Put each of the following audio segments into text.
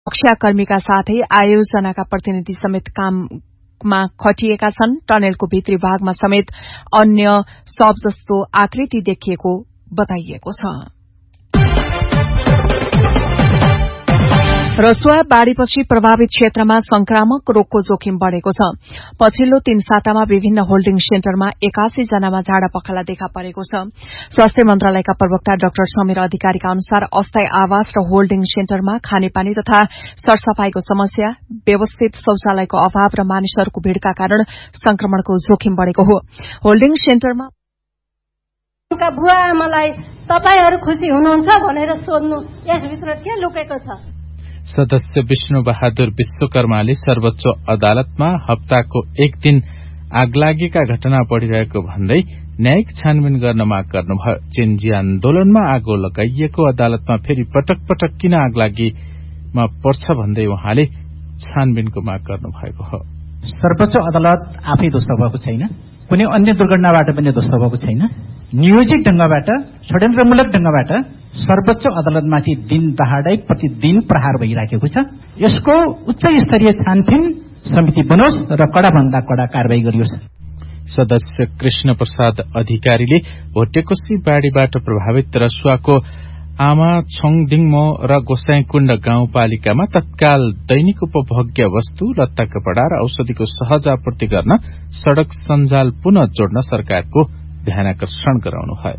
रक्षाकर्मीका साथै आयोजनाका प्रतिनिधि समेत काममा खटिएका छन्। टनेलको भित्री भागमा समेत अन्य शव जस्तो आकृति देखिएको बताइएको छ। रसुवा बाढ़ीपछि प्रभावित क्षेत्रमा संक्रामक रोगको जोखिम बढ़ेको छ। पछिल्लो 3 सातामा विभिन्न होल्डिङ सेन्टरमा 81 जनामा झाडा पखाला देखा परेको छ। स्वास्थ्य मन्त्रालयका प्रवक्ता डाक्टर समीर अधिकारीका अनुसार अस्थायी आवास र होल्डिङ सेन्टरमा खानेपानी तथा सरसफाईको समस्या, व्यवस्थित शौचालयको अभाव र मानिसहरूको भीड़का कारण संक्रमणको जोखिम बढ़ेको हो। होल्डिङ सेन्टरमा बुवा आमालाई तपाईहरु खुशी हुनुहुन्छ भनेर सोध्नु, यसभित्र के लुकेको छ? सदस्य विष्णु बहादुर विश्वकर्माले सर्वोच्च अदालतमा हप्ताको एक दिन आगलागीका घटना बढ़िरहेको भन्दै न्यायिक छानबिन गर्न माग गर्नुभयो। चेन्जी आन्दोलनमा आगो लगाइएको अदालतमा फेरि पटक पटक किन आगलागीमा पर्छ भन्दै उहाँले छानबिनको माग गर्नुभएको हो। सर्वोच्च अदालत आफै दोष भएको छैन, कुनै अन्य दुर्घटनाबाट पनि दोष भएको छैन। नियोजित ढंगबाट, षड्यन्त्रमूलक ढंगबाट सर्वोच्च अदालतमाथि दिन दहाडै प्रतिदिन प्रहार भइराखेको छ। यसको उच्च स्तरीय छानबिन समिति बनोस् र कडाभन्दा कडा कारबाही गरियोस्। सदस्य कृष्ण प्रसाद अधिकारीले भोटेकोशी बाढ़ीबाट प्रभावित रसुवाको आमा छोङडिङमो र गोसाईकुण्ड गाउँपालिकामा तत्काल दैनिक उपभोग्य वस्तु, लत्ता कपड़ा र औषधिको सहज आपूर्ति गर्न सड़क सञ्जाल पुनः जोड्न सरकारको ध्यानाकर्षण गराउनुभयो।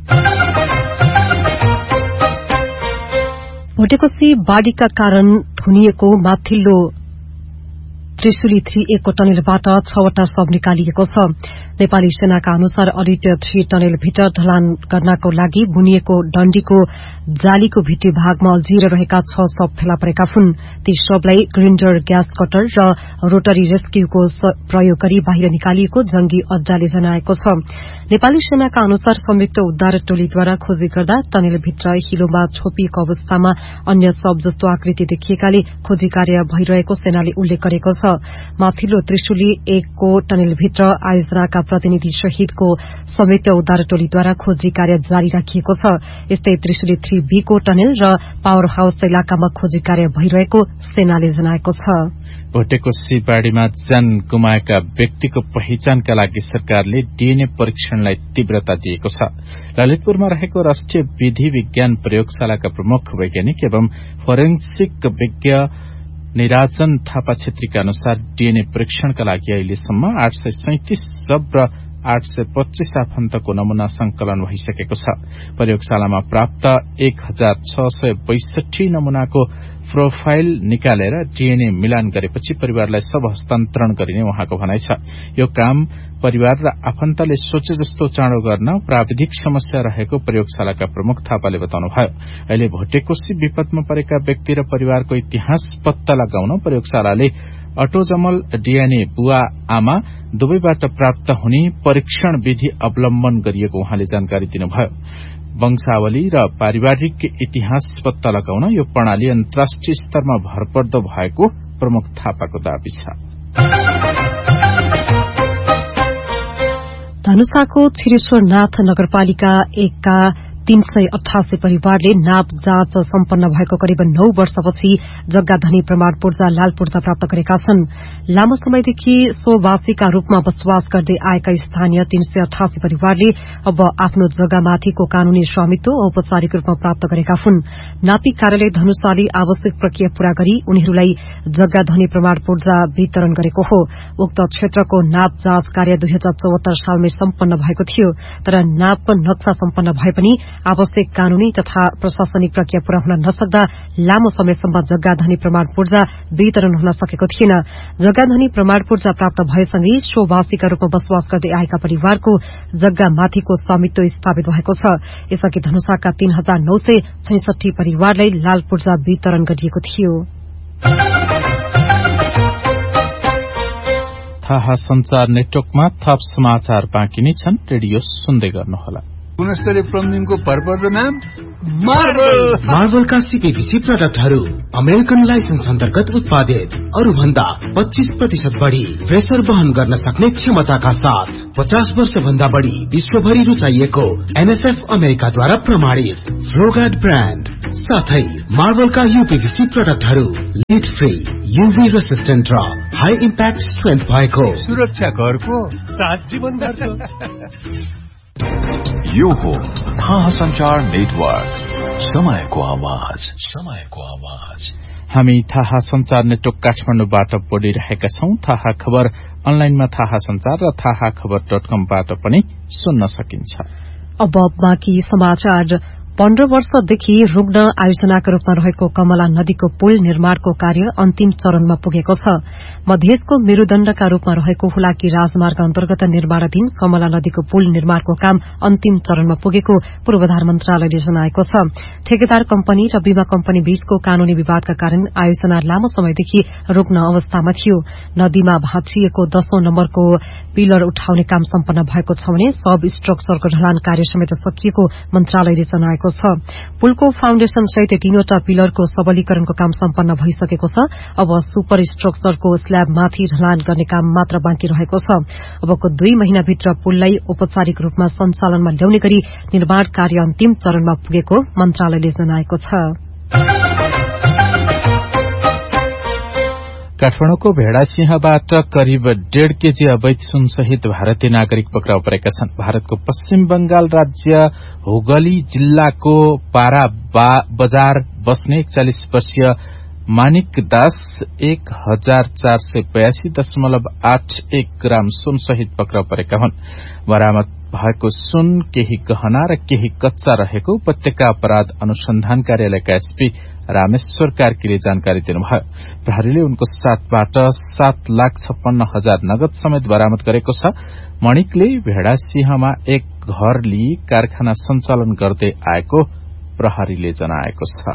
भोटेकोशी बाढ़ीका कारण थुनिएको माथिल्लो त्रिशुली 3A को टनेलबाट 6वटा शव निकालिएको छ। नेपाली सेनाका अनुसार अडिट 3 टनेलभित्र ढलान गर्नको लागि बुनिएको डण्डीको जालीको भित्री भागमा अल्झिएर रहेका 6 शव फेला परेका हुन्। ती शवलाई ग्रिन्डर, ग्यास कटर र रोटरी रेस्क्यूको प्रयोग गरी बाहिर निकालिएको जंगी अड्डाले जनाएको छ। नेपाली सेनाका अनुसार संयुक्त उद्धार टोलीद्वारा खोजी गर्दा टनेलभित्र हिलोमा छोपिएको अवस्थामा अन्य शव जस्तो आकृति देखिएकाले खोजी कार्य भइरहेको सेनाले उल्लेख गरेको छ। माथिल्लो त्रिशुली 1 को टनेलभित्र आयोजनाका प्रतिनिधि सहितको संयुक्त उद्धार टोलीद्वारा खोजी कार्य जारी राखिएको छ। यस्तै त्रिशुली 3B को टनेल र पावर हाउस इलाकामा खोजी कार्य भइरहेको सेनाले जनाएको छ। भोटेकोशी बाढ़ीमा ज्यान गुमाएका व्यक्तिको पहिचानका लागि सरकारले डीएनए परीक्षणलाई तीव्रता दिएको छ। ललितपुरमा रहेको राष्ट्रिय विधि विज्ञान प्रयोगशालाका प्रमुख वैज्ञानिक एवं फोरेन्सिक विज्ञ निराजन थापा छेत्रीका अनुसार डीएनए परीक्षणका लागि अहिलेसम्म 837 शव र 825 आफन्तको नमूना संकलन भइसकेको छ। प्रयोगशालामा प्राप्त 1662 नमूनाको प्रोफाइल निकालेर डीएनए मिलान गरेपछि परिवारलाई शव हस्तान्तरण गरिने उहाँको भनाइ छ। यो काम परिवार र आफन्तले सोचे जस्तो चाँडो गर्न प्राविधिक समस्या रहेको प्रयोगशालाका प्रमुख थापाले बताउनुभयो। अहिले भोटेकोशी विपदमा परेका व्यक्ति र परिवारको इतिहास पत्ता लगाउन प्रयोगशालाले अटोजमल डीएनए बुवा आमा दुवैबाट प्राप्त हुने परीक्षण विधि अवलम्बन गरिएको उहाँले जानकारी दिनुभयो। वंशावली र पारिवारिक इतिहास पत्ता लगाउन यो प्रणाली अन्तर्राष्ट्रिय स्तरमा भरपर्दो भएको प्रमुख थापाको दावी छ। धनुषाको छिरेश्वरनाथ नगरपालिका 1 का 388 परिवारले नाप जाँच सम्पन्न भएको करिब 9 वर्षपछि जग्गाधनी प्रमाण पूर्जा लाल पूर्जा प्राप्त गरेका छन्। लामो समयदेखि सोवासीका रूपमा बसोबास गर्दै आएका स्थानीय 388 परिवारले अब आफ्नो जग्गामाथिको कानूनी स्वामित्व औपचारिक रूपमा प्राप्त गरेका हुन्। नापी कार्यालय धनुषाले आवश्यक प्रक्रिया पूरा गरी उनीहरूलाई जग्गाधनी प्रमाण पूर्जा वितरण गरेको हो। उक्त क्षेत्रको नाप जाँच कार्य 2074 सालमै सम्पन्न भएको थियो, तर नापको नक्सा सम्पन्न भए पनि आवश्यक कानूनी तथा प्रशासनिक प्रक्रिया पूरा हुन नसक्दा लामो समयसम्म जग्गाधनी प्रमाण पूर्जा वितरण हुन सकेको थिएन। जग्गाधनी प्रमाण पूर्जा प्राप्त भएसँगै सोवासीका रूपमा बसोबास गर्दै आएका परिवारको जग्गामाथिको स्वामित्व स्थापित भएको छ। यसअघि धनुषाका 3966 परिवारलाई लाल पूर्जा वितरण गरिएको थियो। थाहा संचार नेटवर्कमा थप समाचार बाँकी नै छन्। रेडियो सुन्दै गर्नुहोला। गुणस्तरीय प्लम्बिङको भरपर्दो नाम मार्बलका सीपीवीसी प्रोडक्टहरू अमेरिकन लाइसेन्स अन्तर्गत उत्पादित, अरू भन्दा 25% बढी प्रेसर वहन गर्न सक्ने क्षमताका साथ 50 वर्ष भन्दा बढी विश्वभरि रुचाइएको एनएसएफ अमेरिकाद्वारा प्रमाणित फ्लोगार्ड ब्रान्ड साथै मार्बलका यूपीवीसी प्रोडक्टहरू लीड फ्री, यूभी रेसिस्टेन्ट र हाई इम्प्याक्ट स्ट्रेन्थ भएको सुरक्षा घरको साथ जीवनभरको। यो हो थाहा संचार नेटवर्क, समयको आवाज, समयको आवाज। हामी थाहा संचार नेटवर्क काठमाडौँबाट बोलिरहेका छौं। थाहा खबर अनलाइनमा थाहा संचार र थाहाखबर.com-बाट पनि सुन्न सकिन्छ। अब बाँकी समाचार। 15 वर्षदेखि रुग्ण आयोजनाका रूपमा रहेको कमला नदीको पुल निर्माणको कार्य अन्तिम चरणमा पुगेको छ। मधेसको मेरुदण्डका रूपमा रहेको हुलाकी राजमार्ग अन्तर्गत निर्माणाधीन कमला नदीको पुल निर्माणको काम अन्तिम चरणमा पुगेको पूर्वाधार मन्त्रालयले जनाएको छ। ठेकेदार कम्पनी र बीमा कम्पनी बीचको कानूनी विवादका कारण आयोजना लामो समयदेखि रुग्ण अवस्थामा थियो। नदीमा भाँचिएको 10औं नम्बरको पिलर उठाउने काम सम्पन्न भएको छ भने सब स्ट्रक्चरको ढलान कार्य समेत सकिएको मन्त्रालयले जनाएको छ। पुलको फाउन्डेशन सहित 3वटा पिलरको सबलीकरणको काम सम्पन्न भइसकेको छ। अब सुपर स्ट्रक्चरको स्ल्याबमाथि ढलान गर्ने काम मात्र बाँकी रहेको छ। अबको 2 महिनाभित्र पुललाई औपचारिक रूपमा सञ्चालनमा ल्याउने गरी निर्माण कार्य अन्तिम चरणमा पुगेको मन्त्रालयले जनाएको छ। काठमाडौँको भेडासिंहबाट करिब 1.5 केजी अवैध सुनसहित भारतीय नागरिक पक्राउ परेका छन्। भारतको पश्चिम बंगाल राज्य हुगली जिल्लाको पारा बजार बस्ने 41 वर्षीय मानिक दास 1482.81 ग्राम सुनसहित पक्राउ परेका हुन्। बरामद भएको सुन केही गहना र केही कच्चा रहेको उपत्यका अपराध अनुसन्धान कार्यालयका एसपी रामेश्वर कार्कीले जानकारी दिनुभयो। प्रहरीले उनको साथबाट 7,56,000 नगद समेत बरामद गरेको छ। मणिकले भेडासिंहमा एक घर लिई कारखाना सञ्चालन गर्दै आएको प्रहरीले जनाएको छ।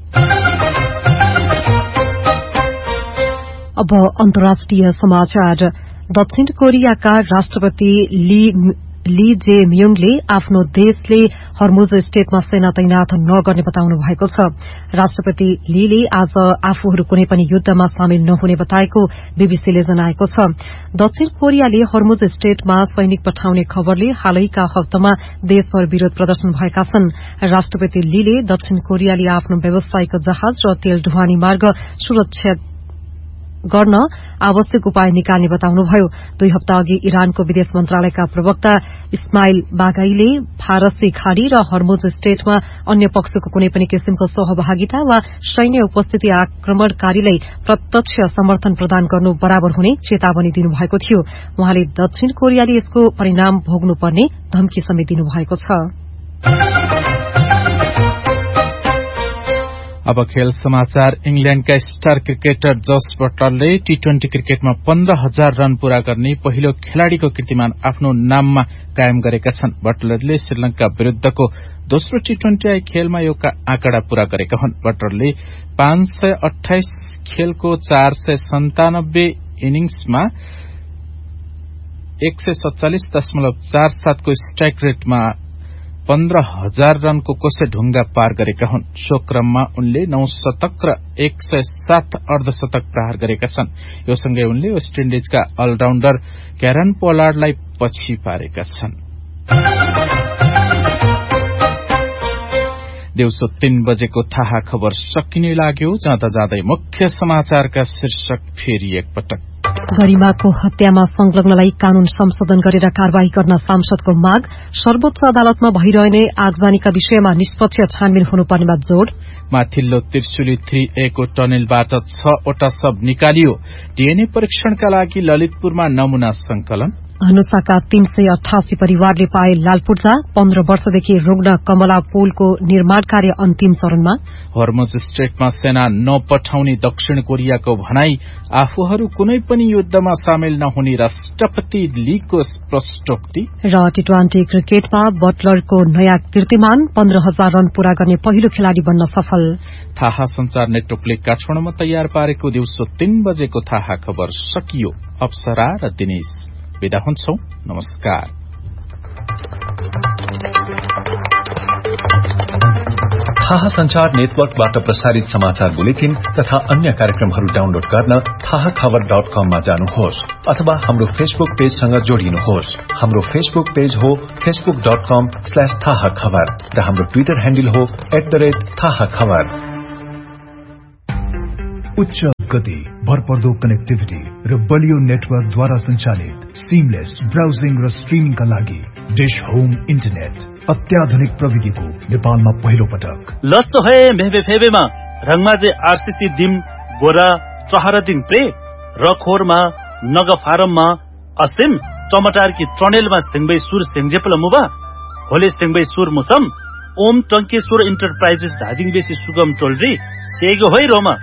अब अन्तर्राष्ट्रिय समाचार। दक्षिण कोरियाका राष्ट्रपति ली जे म्युङले आफ्नो देशले हर्मुज स्टेटमा सेना तैनाथ नगर्ने बताउनु भएको छ। राष्ट्रपति लीले आज आफूहरू कुनै पनि युद्धमा सामेल नहुने बताएको बीबीसीले जनाएको छ। दक्षिण कोरियाले हर्मुज स्टेटमा सैनिक पठाउने खबरले हालैका हप्तामा देशभर विरोध प्रदर्शन भएका छन्। राष्ट्रपति लीले दक्षिण कोरियाले आफ्नो व्यावसायिक जहाज र तेल ढुवानी मार्ग सुरक्षित गर्न आवश्यक उपाय निकाल्ने बताउनुभयो। 2 हप्ता अघि इरानको विदेश मन्त्रालयका प्रवक्ता इस्माइल बागाईले फारसी खाड़ी र हर्मुज स्टेटमा अन्य पक्षको कुनै पनि किसिमको सहभागिता वा सैन्य उपस्थिति आक्रमणकारीलाई प्रत्यक्ष समर्थन प्रदान गर्नु बराबर हुने चेतावनी दिनुभएको थियो। उहाँले दक्षिण कोरियाले यसको परिणाम भोग्नुपर्ने धम्की समेत दिनुभएको छ। अब खेल समाचार। इंग्ल्याण्डका स्टार क्रिकेटर जस बटलरले टी20 क्रिकेटमा 15,000 रन पूरा गर्ने पहिलो खेलाड़ीको कीर्तिमान आफ्नो नाममा कायम गरेका छन्। बटलरले श्रीलंका विरूद्धको दोस्रो टी20 खेलमा यो आँकडा पूरा गरेका हुन्। बटलरले 528 खेलको 497 इनिंग्समा 147.47 को स्ट्राइक रेटमा 15,000 रनको कोसे ढुंगा पार गरेका हुन्। सो क्रममा उनले 9 शतक र 107 अर्धशतक प्रहार गरेका छन्। यो सँगै उनले वेस्ट इन्डिजका अलराउण्डर क्यारन पोलार्डलाई पछि पारेका छन्। दिउँसो 3 बजेको थाहा खबर सकिने लाग्यो। जाँदा जाँदै मुख्य समाचारका शीर्षक फेरि एकपटक। गरिमाको हत्यामा संलग्नलाई कानून संशोधन गरेर कार्यवाही गर्न सांसदको माग। सर्वोच्च अदालतमा भइरहने आगजनीका विषयमा निष्पक्ष छानबिन हुनुपर्नेमा जोड़। माथिल्लो त्रिशुली 3A को टनेलबाट 6 वटा शव निकालियो। डीएनए परीक्षणका लागि ललितपुरमा नमूना संकलन। धनुषाका 388 परिवारले पाए लालपूर्जा। 15 वर्षदेखि रुग्ण कमला पुलको निर्माण कार्य अन्तिम चरणमा। हर्मुज स्ट्रेटमा सेना नपठाउने दक्षिण कोरियाको भनाई। आफूहरू कुनै पनि युद्धमा सामेल नहुने राष्ट्रपति लीको स्पष्टोक्ति। र टी20 क्रिकेटमा बटलरको नयाँ कीर्तिमान। 15,000 रन पूरा गर्ने पहिलो खेलाड़ी बन्न सफल। थाहा संचार नेटवर्कले काठमाडौँमा तयार पारेको दिउँसो 3 बजेको थाहा खबर सकियो। अप्सरा र दिनेश विदा हुन्छौं। नमस्कार। थाहा संचार नेटवर्कबाट प्रसारित समाचार बुलेटिन तथा अन्य कार्यक्रमहरू डाउनलोड गर्न थाहाखबर.com मा जानुहोस् अथवा हाम्रो फेसबुक पेजसँग जोडिनुहोस्। हाम्रो फेसबुक पेज हो facebook.com/थाहाखबर र हाम्रो ट्विटर ह्यान्डल हो @थाहाखबर। उच्च गति, भरपर्दो कनेक्टिभिटी र बलियो नेटवर्कद्वारा सञ्चालित सिमलेस ब्राउजिङ र स्ट्रिमिङका लागि डिश होम इन्टरनेट अत्याधुनिक प्रविधिको नेपालमा पहिलो पटक। लस्सो है मेहबे फेबेमा रङमाजे आरसीसी दिम बोरा चहरदिन प्रे रखोरमा नग फारममा असिम टमाटर की ट्रनेलमा सिंगबै सुर सिंगजेपल मुबा होले सिंगबै सुर मुसम ओम टंकेश्वर इन्टरप्राइजेस धादिङ बेसी सुगम टोलरी सेगो होइ रोमा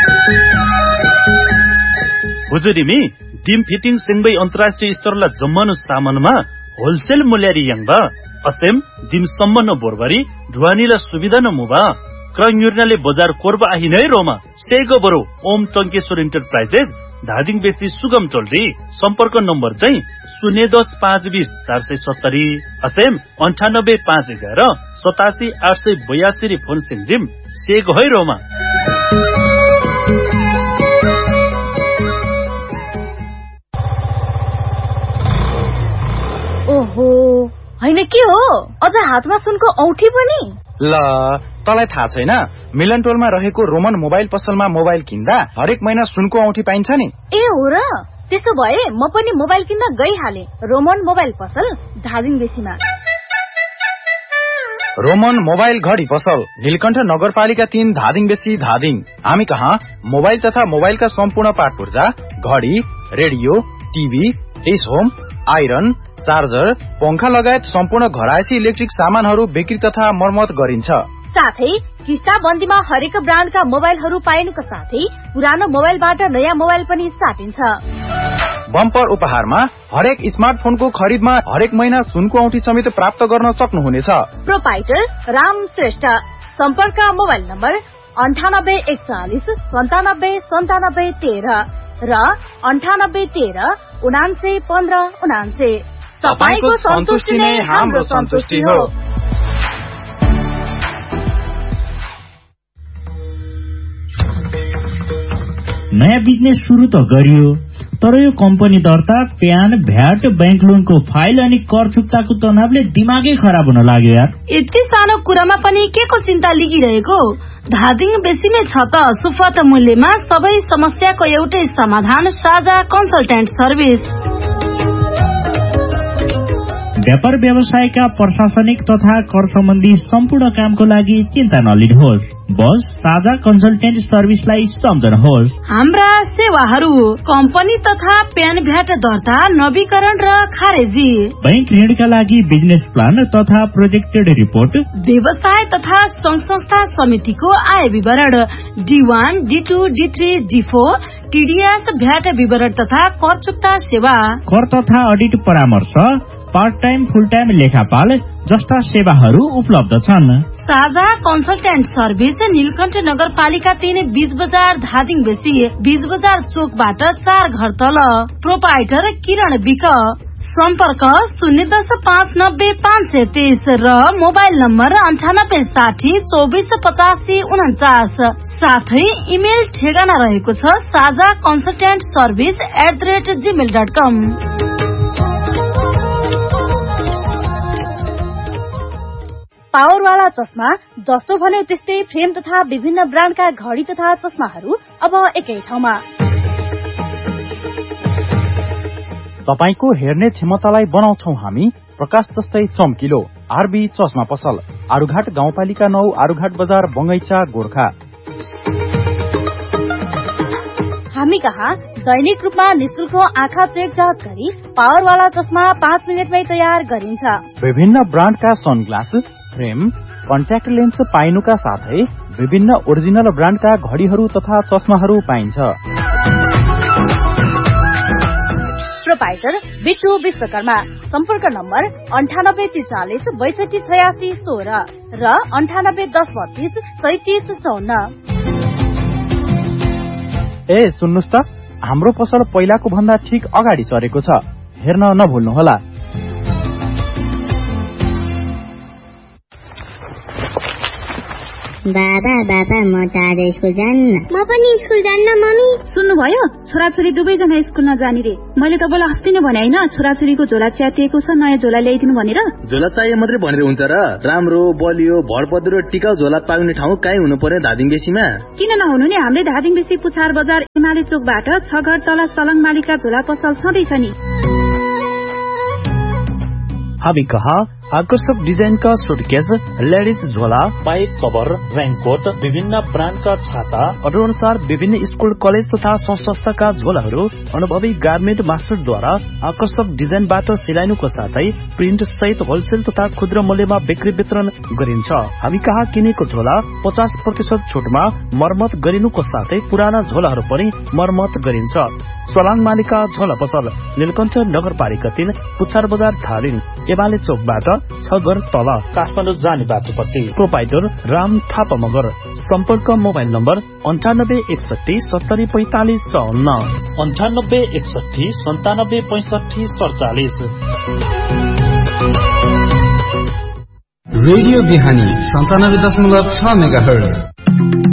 हुजुरीमी डिम फिटिङ सिंगबै अन्तर्राष्ट्रिय स्तरला जम्मनु सामानमा होलसेल मूल्यारी यङबा असेम दिम सम्मन बोरबरी ढुवानीला सुविधा न मुबा क्रयुर्नाले बजार कोर्बा आहि नै रोमा सेगो बरो ओम टंकेश्वर इन्टरप्राइजेस धादिङ बेसी सुगम टोलरी सम्पर्क नम्बर चाहिँ 010 520 470 असेम 98 511 87 882 फोन सिंजिम सेगो है रोमा। ओहो हैन के हो अझ हातमा सुनको औठी पनि? ल तलाई थाहा छैन मिलन टोलमा रहेको रोमन मोबाइल पसलमा मोबाइल किन्दा हरेक महिना सुनको औठी पाइन्छ नि। ए हो र, त्यसो भए म पनि मोबाइल किन्न गइहाले रोमन मोबाइल पसल धादिङ बेसीमा। रोमन मोबाइल घडी पसल नीलकण्ठ नगरपालिका 3 धादिङ बेसी धादिङ। हामी कहाँ मोबाइल तथा मोबाइलका सम्पूर्ण पार्ट पूर्जा, घडी, radio, TV, dish home, iron, charger, पंखा लगायत सम्पूर्ण घरायसी इलेक्ट्रिक सामानहरू बिक्री तथा मर्मत गरिन्छ। साथै किस्ता बन्दीमा हरेक ब्रान्डका मोबाइलहरू पाइनुका साथै पुरानो मोबाइलबाट नयाँ मोबाइल पनि साटिन्छ। बम्पर उपहारमा हरेक स्मार्टफोनको खरिदमा हरेक महिना सुनको औठी समेत प्राप्त गर्न सक्नुहुनेछ। प्रोपाइटर राम श्रेष्ठ। सम्पर्क मोबाइल नम्बर 98 41 97 13 र 98 13 79 15 79। तपाईको सन्तुष्टि नै हाम्रो सन्तुष्टि हो। नयाँ बिजनेस सुरु त गरियो तर यो कम्पनी दर्ता, प्यान, भ्याट, बैंक लोनको फाइल अनि कर चुक्ताको तनावले दिमागै खराब हुन लाग्यो यार। यति सानो कुरामा पनि के को चिन्ता लिगिरहेको? धादिङ बेसीमै छ त सुपथ मूल्यमा सबै समस्याको एउटै समाधान, साझा कन्सल्टेन्ट सर्भिस। व्यापार व्यवसायका प्रशासनिक तथा कर सम्बन्धी सम्पूर्ण कामको लागि चिन्ता नलिनुहोस्, बस साझा कन्सल्टेन्ट सर्भिसलाई सम्झनुहोस्। हाम्रा सेवाहरू कम्पनी तथा प्यान भ्याट दर्ता, नवीकरण र खारेजी, बैंक ऋणका लागि बिजनेस प्लान तथा प्रोजेक्टेड रिपोर्ट, व्यवसाय तथा संघ संस्था समितिको आय विवरण, D1, D2, D3, D4, TDS VAT विवरण तथा कर चुक्ता सेवा, कर तथा अडिट परामर्श, पार्ट टाइम फुल टाइम लेखापाल जस्ता सेवाहरू उपलब्ध छन्। साझा कन्सल्टेन्ट सर्भिस नीलकण्ठ नगरपालिका 3 बीच बजार धादिङ बेसी, बीच बजार चोकबाट 4 घर तल। प्रोपाइटर किरण विक। सम्पर्क 010 590 530 र मोबाइल नम्बर 98 60 24 85 49। साथै इमेल ठेगाना रहेको छ साझा कन्सल्टेन्ट सर्भिस @gmail.com। पावरवाला चस्मा जस्तो भन्यो त्यस्तै फ्रेम तथा विभिन्न ब्रान्डका घडी तथा चस्माहरू अब एकै ठाउँमा। तपाईको हेर्ने क्षमतालाई बनाउँछौ हामी प्रकाश जस्तै चम्किलो। आरबी चस्मा पसल, आरुघाट गाउँपालिका 9, आरुघाट बजार, बंगैचा, गोर्खा। हामी कहाँ दैनिक रूपमा निशुल्क आँखा चेक जाँच गरी पावरवाला चस्मा 5 मिनेटमै तयार गरिन्छ। विभिन्न ब्रान्डका सनग्लास, फ्रेम, कन्ट्याक्ट लेन्स पाइनुका साथै विभिन्न ओरिजिनल ब्रान्डका घडीहरू तथा चस्माहरू पाइन्छ। प्रोपाइटर बिट्टु विश्वकर्मा। सम्पर्क नम्बर 98 43 62 86 16 र 98 10 32 37 54। ए सुन्नुस् त, हाम्रो पसल पहिलाको भन्दा ठीक अगाडि सरेको छ, हेर्न नभुल्नुहोला। बाबा बाबा म त आज स्कुल जान्न। म पनि स्कुल जान्न मम्मी। सुन्नुभयो, छोराछोरी दुवैजना स्कुल नजाने रे। मैले तपाईँलाई अस्ति नै भने हैन, छोराछोरीको झोला च्यातिएको छ, नयाँ झोला ल्याइदिनु भनेर। झोला चाहिए मात्रै भनेर हुन्छ र? राम्रो बलियो भरपद्रो टिकाउ झोला पाउने ठाउँ काहीँ हुनु पर्यो धादिङ बेसीमा। किन नहुनु नि, हाम्रै धादिङ बेसी पुछार बजार एमाले चोकबाट 6 घर तल सलङ मालिका झोला पसल छँदैछ नि। हामी कहाँ आकर्षक डिजाइनका सुटकेस, लेडिज झोला, पाइप कभर, रेनकोट, विभिन्न ब्रान्डका छाता, अर्डर अनुसार विभिन्न स्कुल कलेज तथा संस्थाका झोलाहरू अनुभवी गार्मेन्ट मास्टरद्वारा आकर्षक डिजाइनबाट सिलाइनुको साथै प्रिन्ट सहित होलसेल तथा खुद्रा मूल्यमा बिक्री वितरण गरिन्छ। हामी कहाँ किनेको झोला 50% छुटमा मर्मत गरिनुको साथै पुराना झोलाहरू पनि मर्मत गरिन्छ। सलाङ मालिका झोला पसल, नीलकण्ठ नगरपालिका 3, पुछार बजार धादिङ, एमाले चोकबाट 6 घर तल, काठमाडौँ जाने बाटोपट्टि। प्रोपाइटर राम थापा मगर। सम्पर्क मोबाइल नम्बर 9861 70 45 54, 9861 97 65 47। रेडियो बिहानी 97.6 मेगाहर्ज।